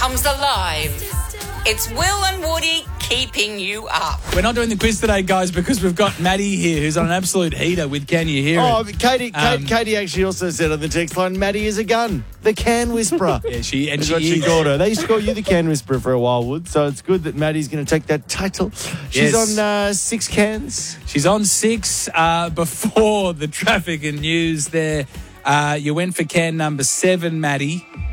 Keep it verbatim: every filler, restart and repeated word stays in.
comes alive. It's Will and Woody keeping you up. We're not doing the quiz today, guys, because we've got Maddie here, who's on an absolute heater with Can You Hear Oh, It? but Katie, Um, Kate, Katie actually also said on the text line, Maddie is a gun. The can whisperer. Yeah, she and That's she what she is. called her. They used to call you the can whisperer for a while, Wood. So it's good that Maddie's going to take that title. She's Yes. on uh, six cans. She's on six. Uh, before the traffic and news there, uh, you went for can number seven, Maddie.